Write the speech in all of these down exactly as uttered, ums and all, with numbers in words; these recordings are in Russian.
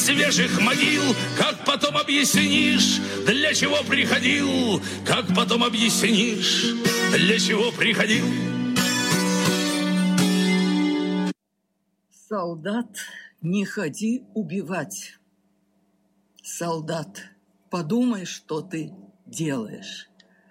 свежих могил. Как потом объяснишь, для чего приходил? Как потом объяснишь, для чего приходил? Солдат, не ходи убивать. Солдат, подумай, что ты делаешь.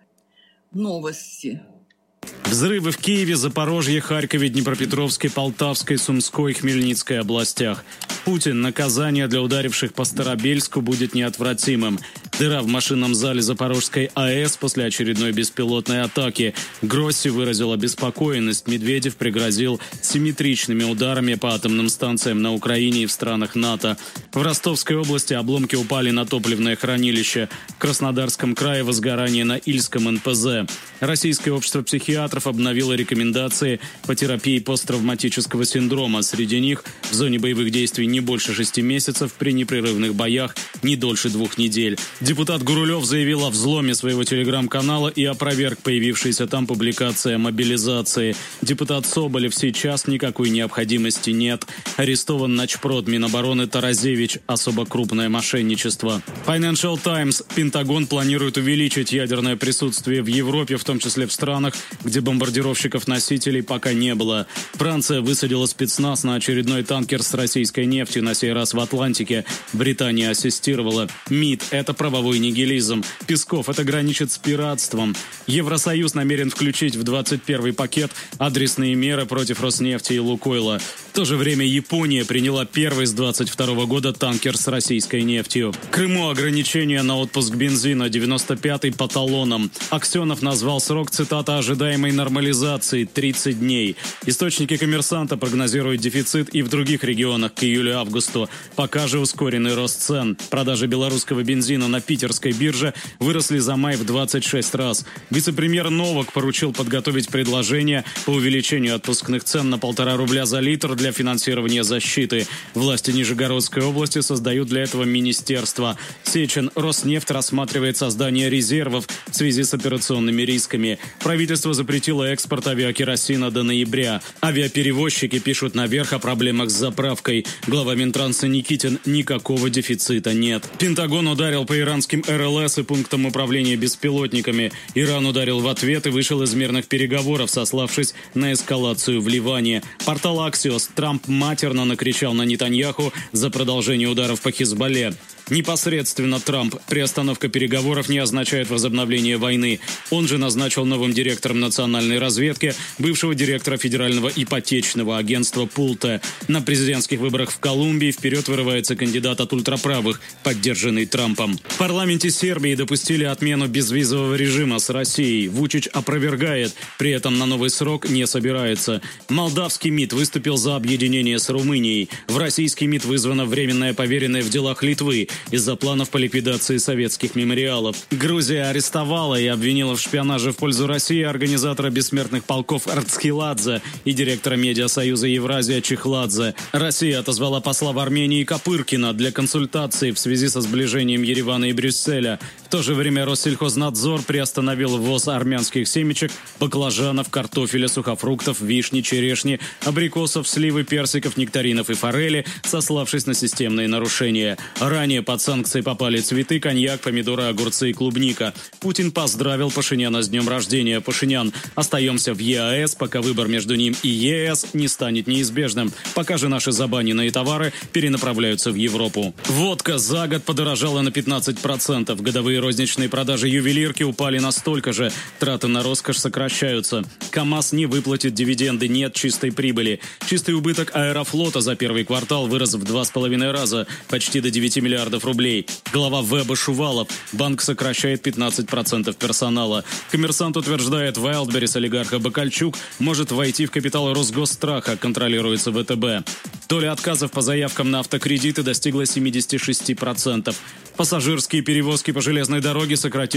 Новости. Взрывы в Киеве, Запорожье, Харькове, Днепропетровской, Полтавской, Сумской, Хмельницкой областях. Путин: наказание для ударивших по Старобельску будет неотвратимым. Дыра в машинном зале Запорожской АЭС после очередной беспилотной атаки. Гросси выразил обеспокоенность. Медведев пригрозил симметричными ударами по атомным станциям на Украине и в странах НАТО. В Ростовской области обломки упали на топливное хранилище. В Краснодарском крае возгорание на Ильском эн пэ зэ. Российское общество психиатров обновило рекомендации по терапии посттравматического синдрома. Среди них в зоне боевых действий не больше шести месяцев, при непрерывных боях не дольше двух недель. Депутат Гурулев заявил о взломе своего телеграм-канала и опроверг появившиеся там публикации о мобилизации. Депутат Соболев: сейчас никакой необходимости нет. Арестован начпрод Минобороны Тарасевич. Особо крупное мошенничество. Financial Times: Пентагон планирует увеличить ядерное присутствие в Европе, в том числе в странах, где бомбардировщиков-носителей пока не было. Франция высадила спецназ на очередной танкер с российской нефтью, на сей раз в Атлантике. Британия ассистировала. МИД – это правовой нигилизм. Песков: это граничит с пиратством. Евросоюз намерен включить в двадцать первый пакет адресные меры против Роснефти и Лукойла. В то же время Япония приняла первый с двадцать второго года танкер с российской нефтью. В Крыму ограничения на отпуск бензина, девяносто пятый по талонам. Аксенов назвал срок, цитата, ожидаемой нормализации – тридцать дней. Источники «Коммерсанта» прогнозируют дефицит и в других регионах к июлю-августу. Пока же ускоренный рост цен. Продажи белорусского бензина на питерской бирже выросли за май в двадцать шесть раз. Вице-премьер Новак поручил подготовить предложение по увеличению отпускных цен на полтора рубля за литр для финансирования защиты. Власти Нижегородской области создают для этого министерство. Сечин: Роснефть рассматривает создание резервов в связи с операционными рисками. Правительство запретило экспорт авиакеросина до ноября. Авиаперевозчики пишут наверх о проблемах с заправкой. Глава Минтранса Никитин: никакого дефицита нет. Пентагон ударил по иранским эр эл эс и пунктам управления беспилотниками. Иран ударил в ответ и вышел из мирных переговоров, сославшись на эскалацию в Ливане. Портал Axios: Трамп матерно накричал на Нетаньяху за продолжение ударов по Хизбалле. Непосредственно Трамп: приостановка переговоров не означает возобновление войны. Он же назначил новым директором национальной разведки бывшего директора Федерального ипотечного агентства Пулте. На президентских выборах в Колумбии вперед вырывается кандидат от ультраправых, поддержанный Трампом. В парламенте Сербии допустили отмену безвизового режима с Россией. Вучич опровергает, при этом на новый срок не собирается. Молдавский МИД выступил за объединение с Румынией. В российский МИД вызвана временная поверенная в делах Литвы из-за планов по ликвидации советских мемориалов. Грузия арестовала и обвинила в шпионаже в пользу России организатора бессмертных полков Арцхеладзе и директора медиасоюза Евразия Чехладзе. Россия отозвала посла в Армении Копыркина для консультаций в связи со сближением Еревана и Брюсселя. В то же время Россельхознадзор приостановил ввоз армянских семечек, баклажанов, картофеля, сухофруктов, вишни, черешни, абрикосов, сливы, персиков, нектаринов и форели, сославшись на системные нарушения. Ранее под санкции попали цветы, коньяк, помидоры, огурцы и клубника. Путин поздравил Пашиняна с днем рождения. Пашинян: остаемся в е а эс, пока выбор между ним и е эс не станет неизбежным. Пока же наши забаненные товары перенаправляются в Европу. Водка за год подорожала на пятнадцать процентов. Годовые розничные продажи ювелирки упали настолько же. Траты на роскошь сокращаются. КАМАЗ не выплатит дивиденды, нет чистой прибыли. Чистый убыток Аэрофлота за первый квартал вырос в два с половиной раза, почти до девяти миллиардов рублей. Глава ВЭБа Шувалов: банк сокращает пятнадцать процентов персонала. Коммерсант утверждает, Wildberries олигарха Бакальчук может войти в капитал Росгосстраха, контролируется вэ тэ бэ. Доля отказов по заявкам на автокредиты достигла семьдесят шесть процентов. Пассажирские перевозки по железной дороге сократили